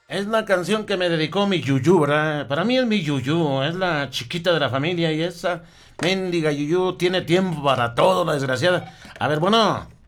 Es la canción que me dedicó mi Yuyu, ¿verdad? Para mí es mi Yuyu, es la chiquita de la familia y esa mendiga Yuyu tiene tiempo para todo, la desgraciada. A ver, bueno.